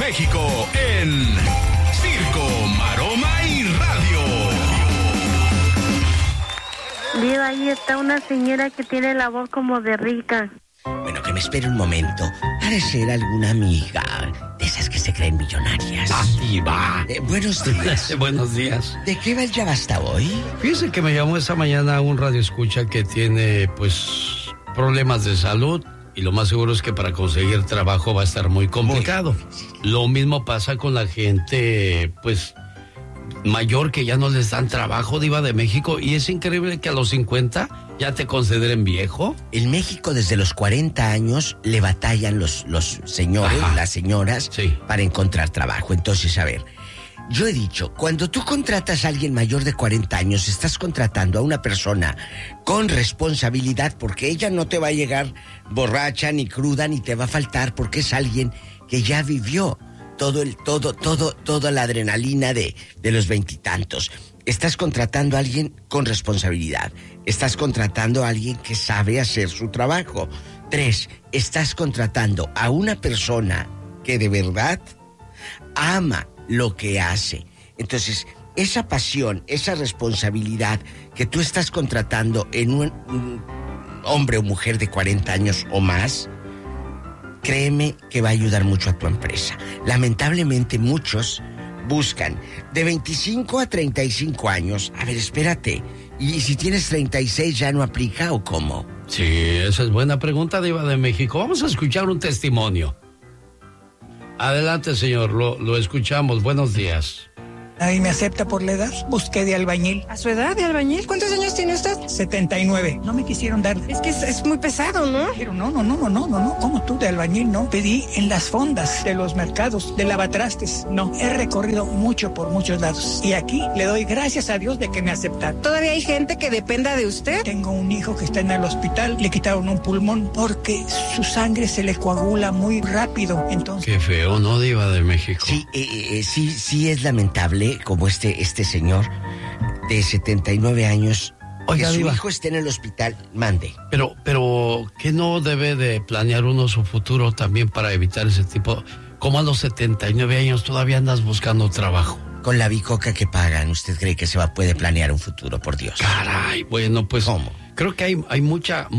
México en Circo, Maroma y Radio. Diva, ahí está una señora que tiene la voz como de rica. Bueno, que me espere un momento. Ha de ser alguna amiga de esas que se creen millonarias. Diva. Buenos días. Buenos días. ¿De qué va el Ya Basta hoy? Fíjese que me llamó esta mañana un radioescucha que tiene, pues, problemas de salud. Y lo más seguro es que para conseguir trabajo va a estar muy complicado. Lo mismo pasa con la gente, pues, mayor que ya no les dan trabajo, Diva de México. Y es increíble que a los 50 ya te consideren viejo. En México desde los 40 años le batallan los señores, las señoras, para encontrar trabajo. Entonces, a ver, yo he dicho, cuando tú contratas a alguien mayor de 40 años, estás contratando a una persona con responsabilidad, porque ella no te va a llegar borracha, ni cruda, ni te va a faltar, porque es alguien que ya vivió toda la adrenalina de los veintitantos. Estás contratando a alguien con responsabilidad. Estás contratando a alguien que sabe hacer su trabajo. 3, estás contratando a una persona que de verdad ama lo que hace. Entonces, esa pasión, esa responsabilidad que tú estás contratando en un hombre o mujer de 40 años o más, créeme que va a ayudar mucho a tu empresa. Lamentablemente muchos buscan de 25 a 35 años. A ver, espérate. ¿Y si tienes 36 ya no aplica o cómo? Sí, esa es buena pregunta, Diva de México. Vamos a escuchar un testimonio. Adelante, señor, lo escuchamos. Buenos días. Nadie me acepta por la edad. Busqué de albañil. ¿A su edad de albañil? ¿Cuántos años tiene usted? 79. No me quisieron dar. Es que es muy pesado, ¿no? Pero no. ¿Cómo tú de albañil, no? Pedí en las fondas de los mercados, de lavatrastes. No, he recorrido mucho por muchos lados. Y aquí le doy gracias a Dios de que me aceptaron. ¿Todavía hay gente que dependa de usted? Tengo un hijo que está en el hospital. Le quitaron un pulmón porque su sangre se le coagula muy rápido. Entonces... Qué feo, ¿no, Diva de México? Sí es lamentable como este señor de 79 años. Oiga, que su hijo esté en el hospital, mande. Pero ¿qué no debe de planear uno su futuro también para evitar ese tipo? ¿Cómo a los 79 años todavía andas buscando trabajo? Con la bicoca que pagan, ¿usted cree que puede planear un futuro, por Dios? Caray, bueno, pues... ¿Cómo? Creo que hay muchas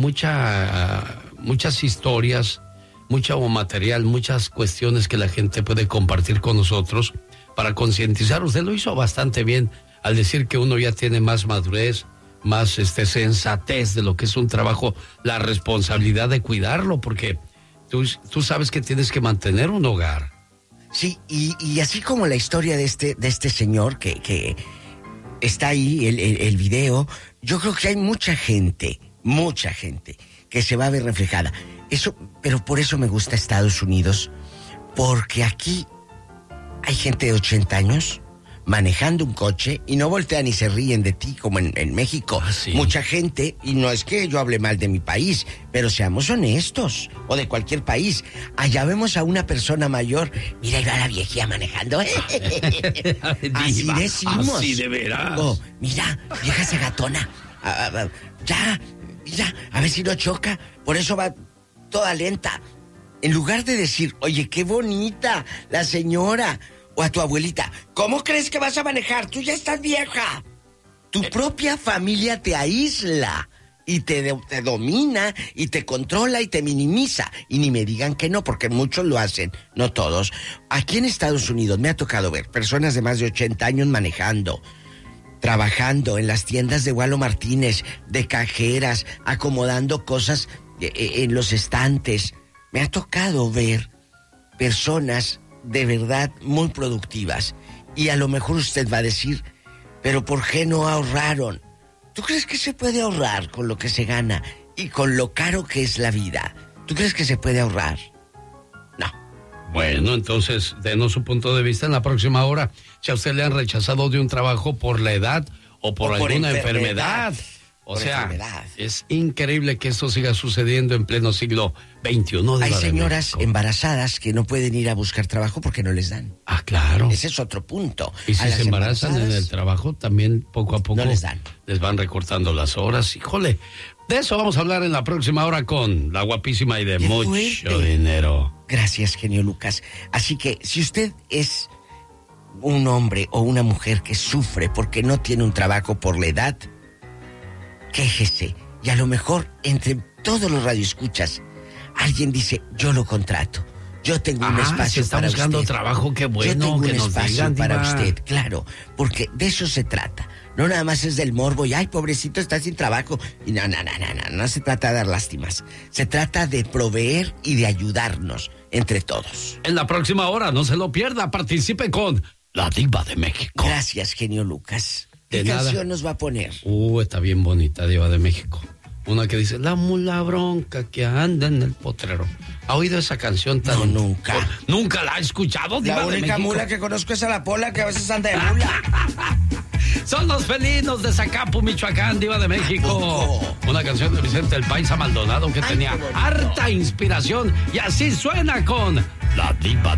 historias, mucho material, muchas cuestiones que la gente puede compartir con nosotros para concientizar. Usted lo hizo bastante bien al decir que uno ya tiene más madurez, más sensatez de lo que es un trabajo, la responsabilidad de cuidarlo, porque tú sabes que tienes que mantener un hogar. Sí, y así como la historia de este señor que está ahí, el video, yo creo que hay mucha gente que se va a ver reflejada. Pero por eso me gusta Estados Unidos, porque aquí hay gente de 80 años manejando un coche y no voltean y se ríen de ti como en México. Sí. Mucha gente, y no es que yo hable mal de mi país, pero seamos honestos, o de cualquier país. Allá vemos a una persona mayor, mira, ahí va la viejía manejando. Así decimos. Así de veras. Oh, mira, vieja esa gatona. Ya, mira, a ver si no choca. Por eso va toda lenta. En lugar de decir, oye, qué bonita la señora, o a tu abuelita, ¿cómo crees que vas a manejar? Tú ya estás vieja. Tu propia familia te aísla y te domina y te controla y te minimiza. Y ni me digan que no, porque muchos lo hacen, no todos. Aquí en Estados Unidos me ha tocado ver personas de más de 80 años manejando, trabajando en las tiendas de Walo Martínez, de cajeras, acomodando cosas en los estantes. Me ha tocado ver personas de verdad muy productivas. Y a lo mejor usted va a decir, pero ¿por qué no ahorraron? ¿Tú crees que se puede ahorrar con lo que se gana y con lo caro que es la vida? ¿Tú crees que se puede ahorrar? No. Bueno, entonces, denos su punto de vista en la próxima hora. Si a usted le han rechazado de un trabajo por la edad o por alguna enfermedad. O sea, es increíble que esto siga sucediendo en pleno siglo XXI. Hay señoras embarazadas que no pueden ir a buscar trabajo porque no les dan. Ah, claro. Ese es otro punto. Y si se embarazan en el trabajo, también poco a poco no les dan. Les van recortando las horas. Híjole, De eso vamos a hablar en la próxima hora con la guapísima y de mucho fuerte dinero. Gracias, genio Lucas. Así que si usted es un hombre o una mujer que sufre porque no tiene un trabajo por la edad, quéjese. Y a lo mejor entre todos los radioescuchas alguien dice, yo lo contrato. Yo tengo un espacio está para buscando usted. trabajo, qué bueno. Yo tengo que un nos espacio digan, para Diva. usted, claro, porque de eso se trata. No nada más es del morbo y, ay, pobrecito, está sin trabajo. Y no se trata de dar lástimas. Se trata de proveer y de ayudarnos entre todos. En la próxima hora, no se lo pierda, participe con la Diva de México. Gracias, genio Lucas. ¿Qué De nada. canción nos va a poner? Está bien bonita, Diva de México. Una que dice, la mula bronca que anda en el potrero. ¿Ha oído esa canción tan...? No, nunca. ¿Nunca la ha escuchado, Diva La de única México? mula que conozco es a la Pola, que a veces anda de mula. Son los felinos de Zacapu, Michoacán, Diva de México. Una canción de Vicente el Paisa Maldonado que tenía harta inspiración y así suena con la Diva